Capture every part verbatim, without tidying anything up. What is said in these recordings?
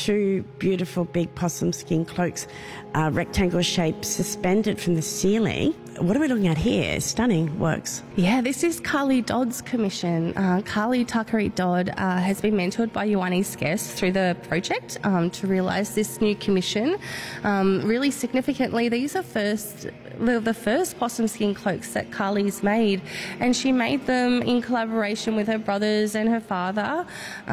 two beautiful big possum skin cloaks, uh, rectangle shape, suspended from the ceiling. What are we looking at here? Stunning works. Yeah, this is Carly Dodd's commission. Uh, Carly Takari Dodd uh, has been mentored by Ioannis Guest through the project um, to realise this new commission. Um, really significantly, these are first the, the first possum skin cloaks that Carly's made, and she made them in collaboration with her brothers and her father.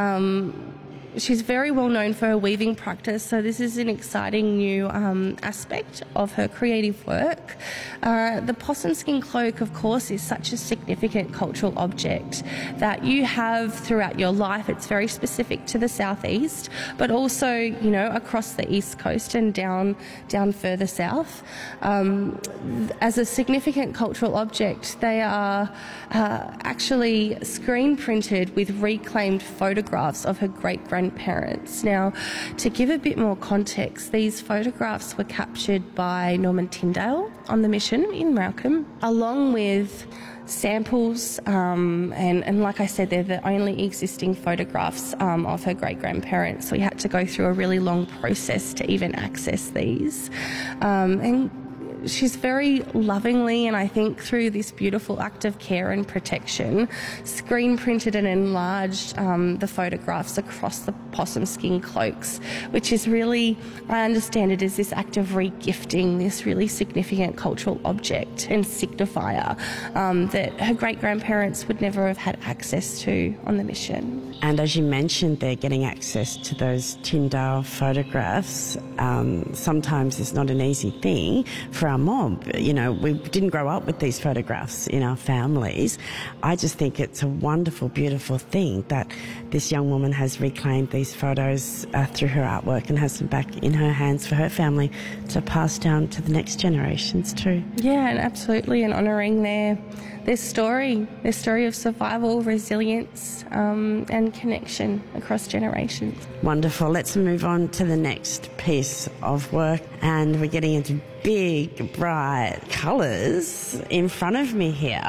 Um, She's very well known for her weaving practice, so this is an exciting new um, aspect of her creative work. Uh, the possum skin cloak, of course, is such a significant cultural object that you have throughout your life. It's very specific to the southeast, but also, you know, across the east coast and down down further south. Um, as a significant cultural object, they are uh, actually screen printed with reclaimed photographs of her great-grandparents. Parents. Now, to give a bit more context, these photographs were captured by Norman Tyndale on the mission in Malcolm, along with samples, um, and, and like I said, they're the only existing photographs um, of her great-grandparents. So we had to go through a really long process to even access these. Um, and she's very lovingly, and I think through this beautiful act of care and protection, screen printed and enlarged um, the photographs across the possum skin cloaks, which is really, I understand it as this act of regifting this really significant cultural object and signifier um, that her great-grandparents would never have had access to on the mission. And as you mentioned, they're getting access to those Tyndale photographs. Um, sometimes it's not an easy thing for our mob. You know, we didn't grow up with these photographs in our families. I just think it's a wonderful, beautiful thing that this young woman has reclaimed these photos uh, through her artwork and has them back in her hands for her family to pass down to the next generations too. Yeah, and absolutely, and honouring their their story, their story of survival, resilience, um, and connection across generations. Wonderful. Let's move on to the next piece of work, and we're getting into big, bright colours in front of me here.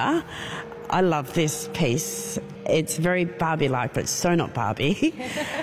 I love this piece. It's very Barbie-like, but it's so not Barbie.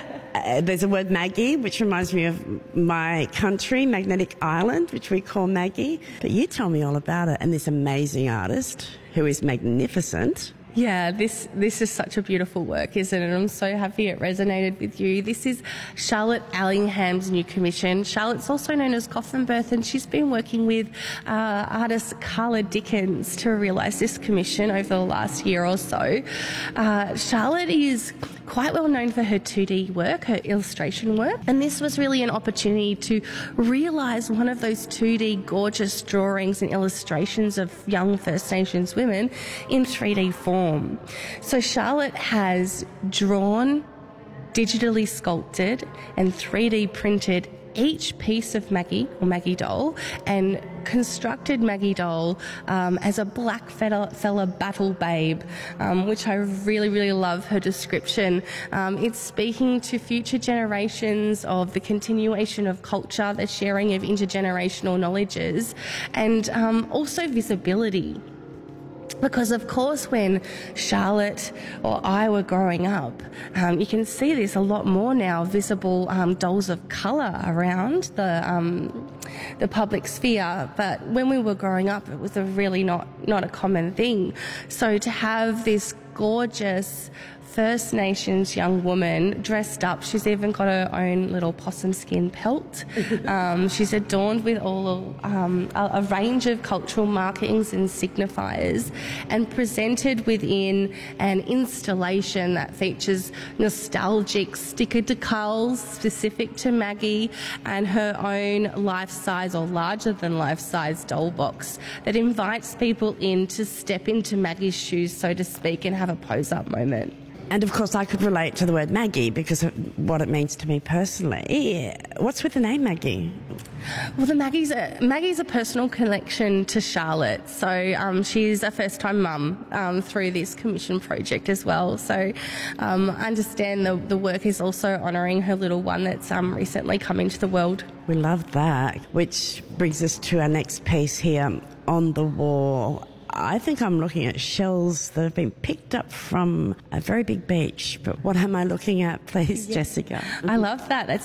Uh, there's a word Maggie, which reminds me of my country, Magnetic Island, which we call Maggie. But you tell me all about it, and this amazing artist who is magnificent. Yeah, this this is such a beautiful work, isn't it? I'm so happy it resonated with you. This is Charlotte Allingham's new commission. Charlotte's also known as Coffinbirth, and she's been working with uh, artist Carla Dickens to realise this commission over the last year or so. Uh, Charlotte is quite well known for her two D work, her illustration work, and this was really an opportunity to realise one of those two D gorgeous drawings and illustrations of young First Nations women in three D form. So Charlotte has drawn, digitally sculpted and three D printed each piece of Maggie, or Maggie doll, and constructed Maggie doll um, as a black fella, fella battle babe, um, which I really, really love her description. Um, it's speaking to future generations of the continuation of culture, the sharing of intergenerational knowledges, and um, also visibility. Because, of course, when Charlotte or I were growing up, um, you can see this a lot more now, visible um, dolls of colour around the um, the public sphere. But when we were growing up, it was a really not, not a common thing. So to have this gorgeous First Nations young woman dressed up. She's even got her own little possum skin pelt. Um, she's adorned with all um, a, a range of cultural markings and signifiers, and presented within an installation that features nostalgic sticker decals specific to Maggie and her own life-size or larger than life-size doll box that invites people in to step into Maggie's shoes, so to speak, and have a pose-up moment. And of course I could relate to the word Maggie because of what it means to me personally. What's with the name Maggie? Well, the Maggie's a, Maggie's a personal connection to Charlotte. So um, she's a first-time mum um, through this commission project as well. So um, I understand the, the work is also honouring her little one that's um, recently come into the world. We love that, which brings us to our next piece here on the wall. I think I'm looking at shells that have been picked up from a very big beach. But what am I looking at, please, yeah. Jessica? I love that. That's